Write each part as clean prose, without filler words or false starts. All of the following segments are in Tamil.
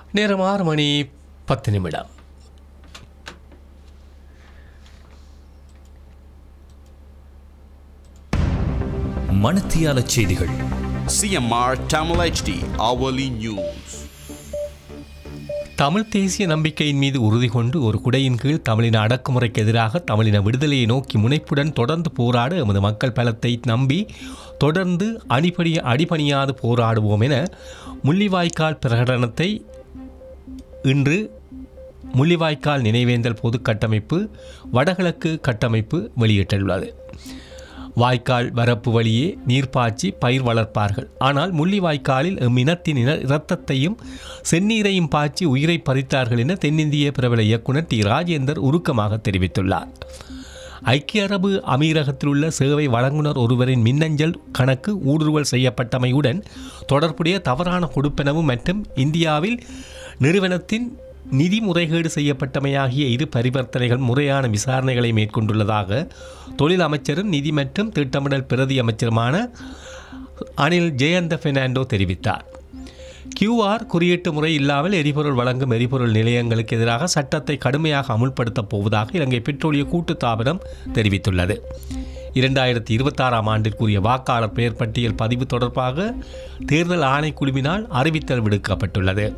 நேரம் 6:10. மணத்தியால செய்திகள். CMR Tamil HD Hourly News. Tamil தேசிய நம்பிக்கையின் மீது உறுதி கொண்டு ஒரு குடையின் கீழ் தமிழின அடக்குமுறைக்கு எதிராக தமிழின விடுதலையை நோக்கி முனைப்புடன் தொடர்ந்து போராட எமது மக்கள் பலத்தை நம்பி தொடர்ந்து அடிபணியாது போராடுவோம் என முள்ளிவாய்க்கால் பிரகடனத்தை இன்று முள்ளிவாய்க்கால் நினைவேந்தல் பொது கட்டமைப்பு வடகிழக்கு கட்டமைப்பு வெளியிட்டுள்ளது. வாய்க்கால் வரப்பு வழியே நீர்ப்பாய்ச்சி பயிர் வளர்ப்பார்கள். ஆனால் முள்ளிவாய்க்காலில் இம்மினத்தின் இரத்தத்தையும் செந்நீரையும் பாய்ச்சி உயிரை பறித்தார்கள் என தென்னிந்திய பிரபல இயக்குனர் டி. ராஜேந்தர் உருக்கமாக தெரிவித்துள்ளார். ஐக்கிய அரபு அமீரகத்தில் உள்ள சேவை வழங்குனர் ஒருவரின் மின்னஞ்சல் கணக்கு ஊடுருவல் செய்யப்பட்டமையுடன் தொடர்புடைய தவறான கொடுப்பனவு மற்றும் இந்தியாவில் நிறுவனத்தின் நிதி முறைகேடு செய்யப்பட்டமையாகிய இரு பரிவர்த்தனைகள் முறையான விசாரணைகளை மேற்கொண்டுள்ளதாக தொழில் அமைச்சரும் நிதி மற்றும் திட்டமிடல் பிரதி அமைச்சருமான அனில் ஜெயந்த பெர்னாண்டோ தெரிவித்தார். QR குறியீட்டு முறை இல்லாமல் எரிபொருள் வழங்கும் எரிபொருள் நிலையங்களுக்கு எதிராக சட்டத்தை கடுமையாக அமுல்படுத்தப் போவதாக இலங்கை பெட்ரோலிய கூட்டுத்தாபனம் தெரிவித்துள்ளது. 2026 ஆண்டிற்குரிய வாக்காளர் பெயர் பட்டியல் பதிவு தொடர்பாக தேர்தல் ஆணைக்குழுவினால் அறிவித்தல் விடுக்கப்பட்டுள்ளது.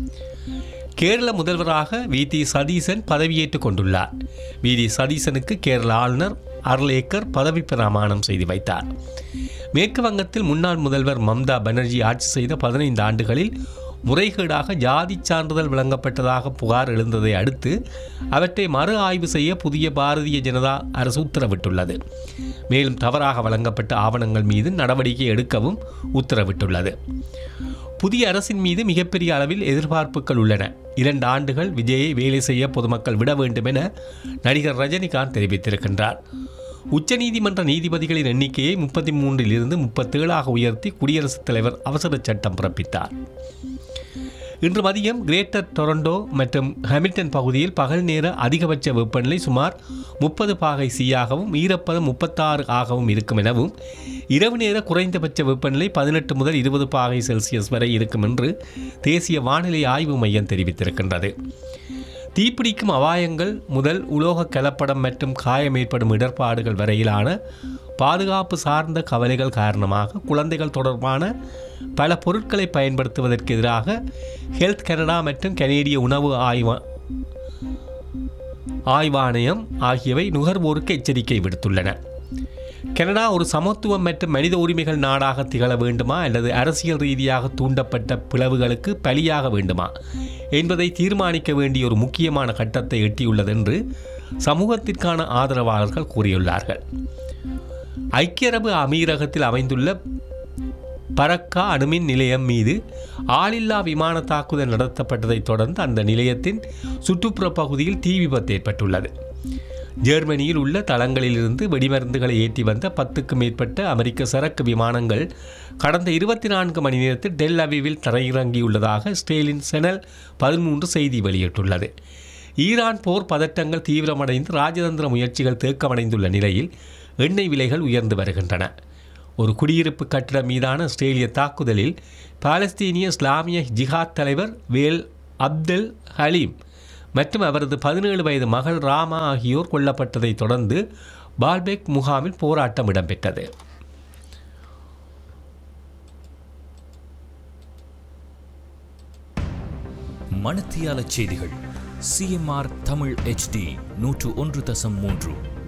கேரள முதல்வராக VT சதீசன் பதவியேற்றுக் கொண்டுள்ளார். VT சதீசனுக்கு கேரள ஆளுநர் அர்லேக்கர் பதவி பிரமாணம் செய்து வைத்தார். மேற்கு வங்கத்தில் முன்னாள் முதல்வர் மம்தா பானர்ஜி ஆட்சி செய்த 15 ஆண்டுகளில் முறைகேடாக ஜாதி சான்றிதழ் வழங்கப்பட்டதாக புகார் எழுந்ததை அடுத்து அவற்றை மறு ஆய்வு செய்ய புதிய பாரதிய ஜனதா அரசு உத்தரவிட்டுள்ளது. மேலும் தவறாக வழங்கப்பட்ட ஆவணங்கள் மீது நடவடிக்கை எடுக்கவும் உத்தரவிட்டுள்ளது. புதிய அரசின் மீது மிகப்பெரிய அளவில் எதிர்பார்ப்புகள் உள்ளன. 2 ஆண்டுகள் விஜயை வேலை செய்ய பொதுமக்கள் விட வேண்டும் என நடிகர் ரஜினிகாந்த் தெரிவித்திருக்கின்றார். உச்சநீதிமன்ற நீதிபதிகளின் எண்ணிக்கையை 33 37 உயர்த்தி குடியரசுத் தலைவர் அவசர சட்டம் பிறப்பித்தார். இன்று மதியம் கிரேட்டர் டொரண்டோ மற்றும் ஹாமில்டன் பகுதியில் பகல் நேர அதிகபட்ச வெப்பநிலை சுமார் 30 பாகை C-ஆகவும் ஈரப்பதம் 36 ஆகவும் இருக்கும் எனவும் இரவு நேர குறைந்தபட்ச வெப்பநிலை 18 முதல் 20 பாகை செல்சியஸ் வரை இருக்கும் என்று தேசிய வானிலை ஆய்வு மையம் தெரிவித்திருக்கின்றது. தீப்பிடிக்கும் அபாயங்கள் முதல் உலோக கலப்படம் மற்றும் காயம் ஏற்படும் இடர்பாடுகள் வரையிலான பாதுகாப்பு சார்ந்த கவலைகள் காரணமாக குழந்தைகள் தொடர்பான பல பொருட்களை பயன்படுத்துவதற்கு எதிராக ஹெல்த் கனடா மற்றும் கனேடிய உணவு ஆய்வாணையம் ஆகியவை நுகர்வோருக்கு எச்சரிக்கை விடுத்துள்ளன. கனடா ஒரு சமத்துவம் மற்றும் மனித உரிமைகள் நாடாக திகழ வேண்டுமா அல்லது அரசியல் ரீதியாக தூண்டப்பட்ட பிளவுகளுக்கு பலியாக வேண்டுமா என்பதை தீர்மானிக்க வேண்டிய ஒரு முக்கியமான கட்டத்தை எட்டியுள்ளது என்று சமூகத்திற்கான ஆதரவாளர்கள் கூறியுள்ளார்கள். ஐக்கிய அரபு அமீரகத்தில் அமைந்துள்ள பரக்கா அணுமின் நிலையம் மீது ஆளில்லா விமான தாக்குதல் நடத்தப்பட்டதைத் தொடர்ந்து அந்த நிலையத்தின் சுற்றுப்புற பகுதியில் தீ விபத்து ஏற்பட்டுள்ளது. ஜெர்மனியில் உள்ள தளங்களிலிருந்து வெடிமருந்துகளை ஏற்றி வந்த 10க்கும் மேற்பட்ட அமெரிக்க சரக்கு விமானங்கள் கடந்த 24 மணி நேரத்தில் டெல் அவிவில் தரையிறங்கியுள்ளதாக ஸ்டேலின் செனல் 13 செய்தி வெளியிட்டுள்ளது. ஈரான் போர் பதட்டங்கள் தீவிரமடைந்து ராஜதந்திர முயற்சிகள் தேக்கமடைந்துள்ள நிலையில் எண்ணெய் விலைகள் உயர்ந்து வருகின்றன. ஒரு குடியிருப்பு கட்டிடம் மீதான இஸ்ரேலிய தாக்குதலில் பாலஸ்தீனிய இஸ்லாமிய ஜிஹாத் தலைவர் வேல் அப்தெல் ஹலீம் மற்றும் அவரது 17 வயது மகள் ராமா ஆகியோர் கொல்லப்பட்டதைத் தொடர்ந்து பால்பெக் முகாமில் போராட்டம் இடம்பெற்றது. மணத்தியால செய்திகள். CMR Tamil HD 101.3